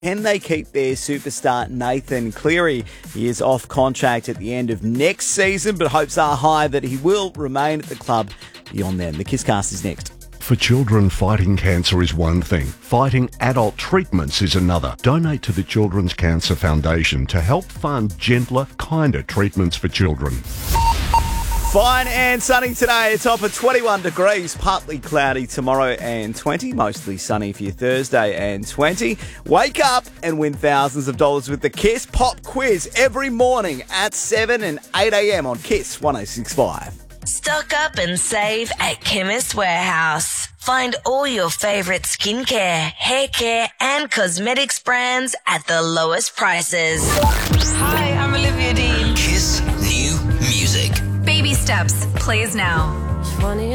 Can they keep their superstar Nathan Cleary? He is off contract at the end of next season, but hopes are high that he will remain at the club beyond then. The Kisscast is next. For children, fighting cancer is one thing. Fighting adult treatments is another. Donate to the Children's Cancer Foundation to help fund gentler, kinder treatments for children. Fine and sunny today. A top of 21 degrees. Partly cloudy tomorrow and 20. Mostly sunny for your Thursday and 20. Wake up and win thousands of dollars with the Kiss Pop Quiz every morning at 7 and 8 a.m. on Kiss 106.5. Stock up and save at Chemist Warehouse. Find all your favourite skincare, hair care and cosmetics brands at the lowest prices. Hi, I'm Olivia Dean. Kiss New Music. Baby Steps plays now.